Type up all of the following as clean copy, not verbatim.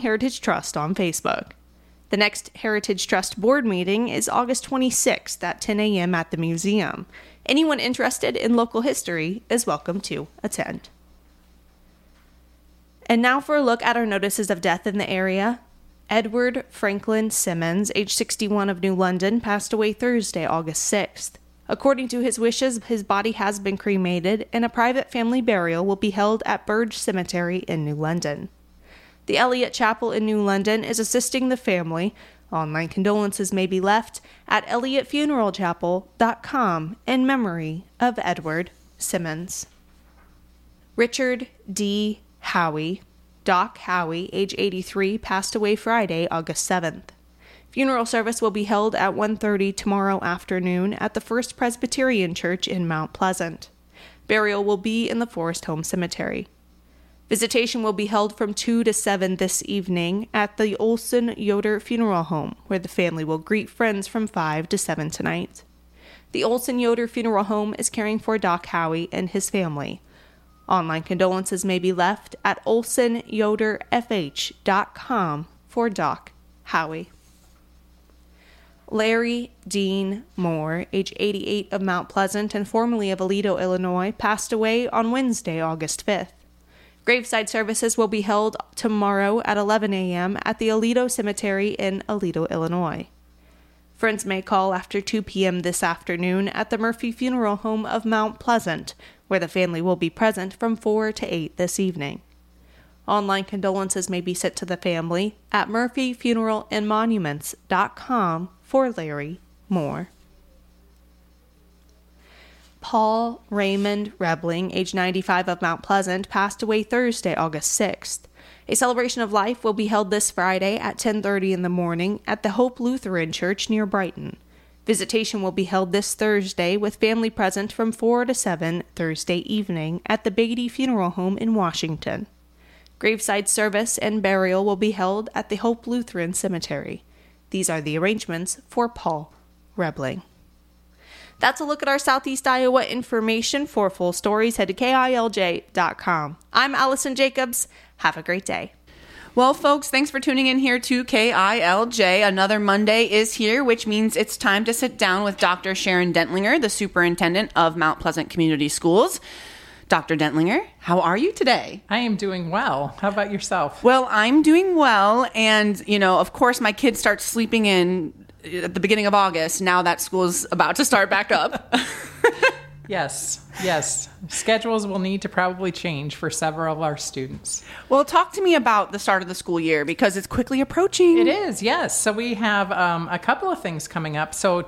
Heritage Trust on Facebook. The next Heritage Trust board meeting is August 26th at 10 a.m. at the museum. Anyone interested in local history is welcome to attend. And now for a look at our notices of death in the area. Edward Franklin Simmons, age 61 of New London, passed away Thursday, August 6th. According to his wishes, his body has been cremated and a private family burial will be held at Burge Cemetery in New London. The Elliott Chapel in New London is assisting the family. Online condolences may be left at elliottfuneralchapel.com in memory of Edward Simmons. Richard D. Howie, Doc Howie, age 83, passed away Friday, August 7th. Funeral service will be held at 1:30 tomorrow afternoon at the First Presbyterian Church in Mount Pleasant. Burial will be in the Forest Home Cemetery. Visitation will be held from 2 to 7 this evening at the Olson Yoder Funeral Home, where the family will greet friends from 5 to 7 tonight. The Olson Yoder Funeral Home is caring for Doc Howie and his family. Online condolences may be left at olsonyoderfh.com for Doc Howie. Larry Dean Moore, age 88 of Mount Pleasant and formerly of Aledo, Illinois, passed away on Wednesday, August 5th. Graveside services will be held tomorrow at 11 a.m. at the Aledo Cemetery in Aledo, Illinois. Friends may call after 2 p.m. this afternoon at the Murphy Funeral Home of Mount Pleasant, where the family will be present from 4 to 8 this evening. Online condolences may be sent to the family at murphyfuneralandmonuments.com for Larry Moore. Paul Raymond Rebling, age 95 of Mount Pleasant, passed away Thursday, August 6th. A celebration of life will be held this Friday at 10:30 in the morning at the Hope Lutheran Church near Brighton. Visitation will be held this Thursday with family present from 4 to 7 Thursday evening at the Beatty Funeral Home in Washington. Graveside service and burial will be held at the Hope Lutheran Cemetery. These are the arrangements for Paul Rebling. That's a look at our Southeast Iowa information. For full stories, head to KILJ.com. I'm Allison Jacobs. Have a great day. Well, folks, thanks for tuning in here to KILJ. Another Monday is here, which means it's time to sit down with Dr. Sharon Dentlinger, the superintendent of Mount Pleasant Community Schools. Dr. Dentlinger, how are you today? I am doing well. How about yourself? Well, I'm doing well. And, of course, my kids start sleeping in at the beginning of August, now that school's about to start back up. Yes. Schedules will need to probably change for several of our students. Well, talk to me about the start of the school year because it's quickly approaching. It is, yes. So we have a couple of things coming up. So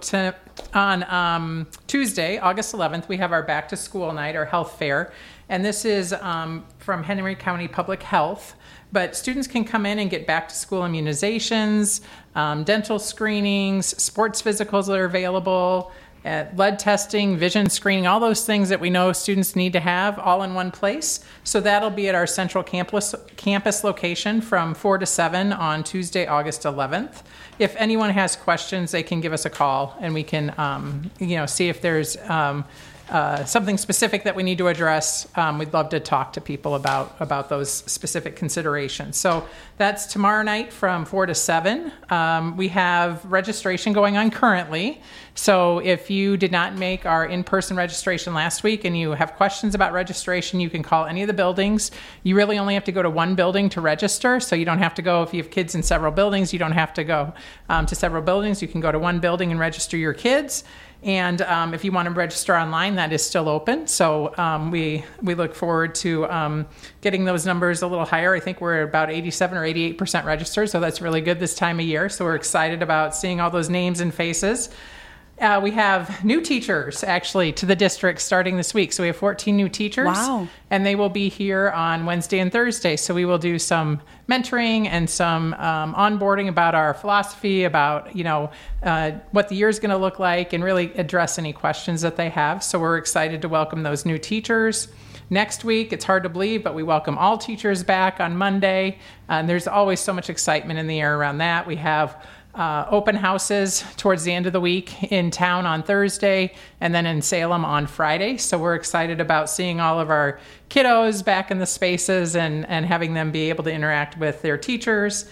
on Tuesday, August 11th, we have our back to school night, our health fair. And this is from Henry County Public Health. But students can come in and get back to school immunizations, dental screenings, sports physicals that are available, lead testing, vision screening, all those things that we know students need to have all in one place. So that'll be at our central campus location from 4 to 7 on Tuesday, August 11th. If anyone has questions, they can give us a call and we can see if there's something specific that we need to address. We'd love to talk to people about those specific considerations. So that's tomorrow night from 4 to 7. We have registration going on currently. So if you did not make our in-person registration last week and you have questions about registration, you can call any of the buildings. You really only have to go to one building to register. So you don't have to go, if you have kids in several buildings, you don't have to go to several buildings. You can go to one building and register your kids. And if you want to register online, that is still open. So we look forward to getting those numbers a little higher. I think we're about 87 or 88% registered, so that's really good this time of year. So we're excited about seeing all those names and faces. We have new teachers, actually, to the district starting this week. So we have 14 new teachers. Wow. And they will be here on Wednesday and Thursday. So we will do some mentoring and some onboarding about our philosophy, about, what the year is going to look like, and really address any questions that they have. So we're excited to welcome those new teachers. Next week, it's hard to believe, but we welcome all teachers back on Monday. And there's always so much excitement in the air around that. We have open houses towards the end of the week in town on Thursday and then in Salem on Friday. So we're excited about seeing all of our kiddos back in the spaces and having them be able to interact with their teachers